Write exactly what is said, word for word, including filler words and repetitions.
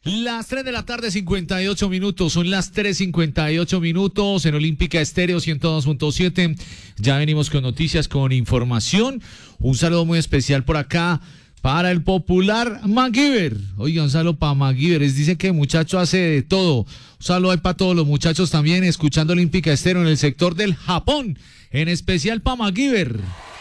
Las tres de la tarde, cincuenta y ocho minutos. Son las tres cincuenta y ocho minutos en Olímpica Estéreo ciento dos punto siete. Ya venimos con noticias, con información. Un saludo muy especial por acá para el popular MacGyver. Oiga, un saludo para MacGyver. Es, dice que el muchacho hace de todo. Un saludo ahí para todos los muchachos también escuchando Olímpica Estéreo en el sector del Japón. En especial para MacGyver.